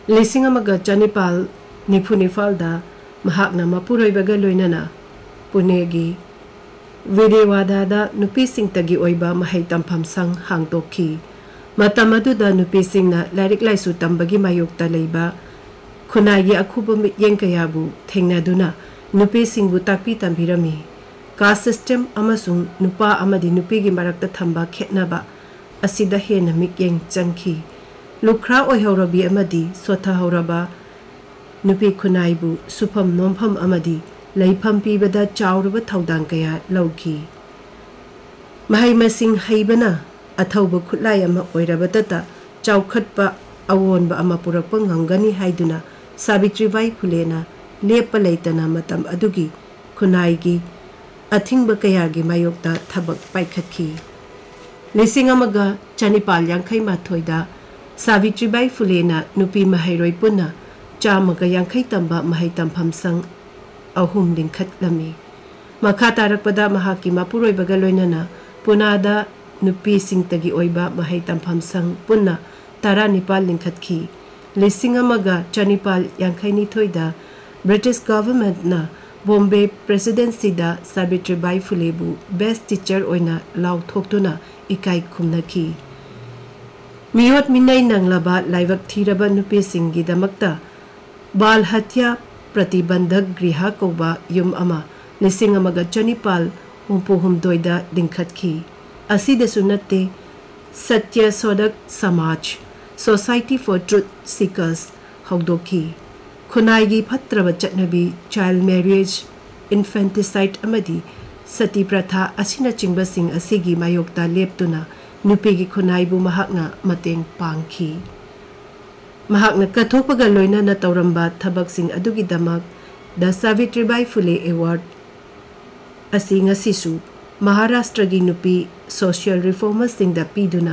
ꯂꯤꯁꯤꯡ ꯑꯃꯒ ꯆꯅꯤꯄꯥꯜ ꯅꯤꯐꯨ ꯅꯤꯄꯥꯜꯗ ꯃꯍꯥꯛꯅ ꯃꯄꯨꯔꯣꯏꯕꯒ ꯂꯣꯏꯅꯅ ꯄꯨꯅꯦꯒꯤ ꯚꯤꯖꯌꯋꯥꯗꯥꯗ ꯅꯨꯄꯤꯁꯤꯡꯇꯒꯤ ꯑꯣꯏꯕ ꯃꯍꯩ ꯇꯝꯐꯝ ꯁꯪ ꯍꯥꯡꯗꯣꯛꯈꯤ꯫ ꯃꯇꯝ ꯑꯗꯨꯗ ꯅꯨꯄꯤꯁꯤꯡꯅ ꯂꯥꯏꯔꯤꯛ ꯂꯥꯏꯁꯨ ꯇꯝꯕꯒꯤ ꯃꯥꯌꯣꯛꯇ ꯂꯩꯕ ꯈꯨꯟꯅꯥꯏꯒꯤ ꯑꯈꯨꯕ ꯃꯤꯠꯌꯦꯡ ꯀꯌꯥꯕꯨ ꯊꯦꯡꯅꯗꯨꯅ ꯅꯨꯄꯤꯁꯤꯡꯕꯨ ꯇꯥꯛꯄꯤ ꯇꯝꯕꯤꯔꯝꯃꯤ꯫ ꯀꯥꯁ ꯁꯤꯁꯇꯦꯝ ꯑꯃꯁꯨꯡ ꯅꯨꯄꯥ ꯑꯃꯗꯤ ꯅꯨꯄꯤꯒꯤ ꯃꯔꯛꯇ ꯊꯝꯕ ꯈꯦꯠꯅꯕ ꯑꯁꯤꯗ ꯍꯦꯟꯅ ꯃꯤꯠꯌꯦꯡ ꯆꯪꯈꯤ꯫ ꯂꯨꯈ꯭ꯔꯥ ꯑꯣꯏꯍꯧꯔꯕꯤ ꯑꯃꯗꯤ ꯁꯣꯊꯍꯧꯔꯕ ꯅꯨꯄꯤ ꯈꯨꯟꯅꯥꯏꯕꯨ ꯁꯨꯐꯝ ꯅꯣꯝꯐꯝ ꯑꯃꯗꯤ ꯂꯩꯐꯝ ꯄꯤꯕꯗ ꯆꯥꯎꯔꯕ ꯊꯧꯗꯥꯡ ꯀꯌꯥ ꯂꯧꯈꯤ꯫ ꯃꯍꯩ ꯃꯁꯤꯡ ꯍꯩꯕꯅ ꯑꯊꯧꯕ ꯈꯨꯠꯂꯥꯏ ꯑꯃ ꯑꯣꯏꯔꯕꯇꯇ ꯆꯥꯎꯈꯠꯄ ꯑꯑꯣꯟꯕ ꯑꯃ ꯄꯨꯔꯛꯄ ꯉꯝꯒꯅꯤ ꯍꯥꯏꯗꯨꯅ ꯁꯥꯕꯤꯇ꯭ꯔꯤꯕꯥꯏ ꯐꯨꯂꯦꯅ ꯂꯦꯞꯄ ꯂꯩꯇꯅ ꯃꯇꯝ ꯑꯗꯨꯒꯤ ꯈꯨꯟꯅꯥꯏꯒꯤ ꯑꯊꯤꯡꯕ ꯀꯌꯥꯒꯤ ꯃꯥꯌꯣꯛꯇ ꯊꯕꯛ ꯄꯥꯏꯈꯠꯈꯤ꯫ ꯂꯤꯁꯤꯡ ꯑꯃꯒ ꯆꯅꯤꯄꯥꯜ ꯌꯥꯡꯈꯩꯃꯥꯊꯣꯏꯗ ꯁꯥꯕꯤꯇ꯭ꯔꯤꯕꯥꯏ ꯐꯨꯂꯦꯅ ꯅꯨꯄꯤ ꯃꯍꯩꯔꯣꯏ ꯄꯨꯟꯅ 150 ꯇꯝꯕ ꯃꯍꯩ ꯇꯝꯐꯝ ꯁꯪ 3 ꯂꯤꯡꯈꯠꯂꯝꯃꯤ꯫ ꯃꯈꯥ ꯇꯥꯔꯛꯄꯗ ꯃꯍꯥꯛꯀꯤ ꯃꯄꯨꯔꯣꯏꯕꯒ ꯂꯣꯏꯅꯅ ꯄꯨꯅꯥꯗ ꯅꯨꯄꯤꯁꯤꯡꯇꯒꯤ ꯑꯣꯏꯕ ꯃꯍꯩ ꯇꯝꯐꯝ ꯁꯪ ꯄꯨꯟꯅ 19 ꯂꯤꯡꯈꯠꯈꯤ꯫ ꯂꯤꯁꯤꯡ ꯑꯃꯒ ꯆꯅꯤꯄꯥꯜ ꯌꯥꯡꯈꯩꯅꯤꯊꯣꯏꯗ ꯕ꯭ꯔꯤꯇꯤꯁ ꯒꯚꯔꯟꯃꯦꯟꯠꯅ ꯕꯣꯝꯕꯦ ꯄ꯭ꯔꯦꯁꯤꯗꯦꯟꯁꯤꯗ ꯁꯥꯕꯤꯇ꯭ꯔꯤꯕꯥꯏ ꯐꯨꯂꯦꯕꯨ ꯕꯦꯁꯠ ꯇꯤꯆꯔ ꯑꯣꯏꯅ ꯂꯥꯎꯊꯣꯛꯇꯨꯅ ꯏꯀꯥꯏ ꯈꯨꯝꯅꯈꯤ꯫ ꯃꯤꯑꯣꯠ ꯃꯤꯅꯩ ꯅꯪꯂꯕ ꯂꯥꯏꯕꯛ ꯊꯤꯔꯕ ꯅꯨꯄꯤꯁꯤꯡꯒꯤꯗꯃꯛꯇ ꯕꯥꯜ ꯍꯠꯌꯥ ꯄ꯭ꯔꯇꯤꯕꯟꯙꯛ ꯒ꯭ꯔꯤꯍ ꯀꯧꯕ ꯌꯨꯝ ꯑꯃ ꯂꯤꯁꯤꯡ ꯑꯃꯒ ꯆꯅꯤꯄꯥꯜ ꯍꯨꯝꯐꯨꯍꯨꯝꯗꯣꯏꯗ ꯂꯤꯡꯈꯠꯈꯤ꯫ ꯑꯁꯤꯗꯁꯨ ꯅꯠꯇꯦ, ꯁꯇ꯭ꯌ ꯁꯣꯗꯛ ꯁꯃꯥꯖ ꯁꯣꯁꯥꯏꯇꯤ ꯐꯣꯔ ꯇ꯭ꯔꯨꯊ ꯁꯤꯀꯔꯁ ꯍꯧꯗꯣꯛꯈꯤ꯫ ꯈꯨꯟꯅꯥꯏꯒꯤ ꯐꯠꯇ꯭ꯔꯕ ꯆꯠꯅꯕꯤ, ꯆꯥꯏꯜ ꯃꯦꯔꯤꯌꯦꯖ, ꯏꯟꯐꯦꯟꯇꯤꯁꯥꯏꯗ ꯑꯃꯗꯤ ꯁꯇꯤ ꯄ꯭ꯔꯊꯥ ꯑꯁꯤꯅꯆꯤꯡꯕꯁꯤꯡ ꯑꯁꯤꯒꯤ ꯃꯥꯌꯣꯛꯇ ꯂꯦꯞꯇꯨꯅ ꯅꯨꯄꯤꯒꯤ ꯈꯨꯟꯅꯥꯏꯕꯨ ꯃꯍꯥꯛꯅ ꯃꯇꯦꯡ ꯄꯥꯡꯈꯤ꯫ ꯃꯍꯥꯛꯅ ꯀꯠꯊꯣꯛꯄꯒ ꯂꯣꯏꯅꯅ ꯇꯧꯔꯝꯕ ꯊꯕꯛꯁꯤꯡ ꯑꯗꯨꯒꯤꯗꯃꯛ ꯗ ꯁꯥꯕꯤꯇ꯭ꯔꯤꯕꯥꯏ ꯐꯨꯂꯦ ꯑꯦꯋꯥꯔꯗ ꯑꯁꯤ ꯉꯁꯤꯁꯨ ꯃꯍꯥꯔꯥꯁꯇ꯭ꯔꯒꯤ ꯅꯨꯄꯤ ꯁꯣꯁꯤꯌꯦꯜ ꯔꯤꯐꯣꯔꯃꯔꯁꯤꯡꯗ ꯄꯤꯗꯨꯅ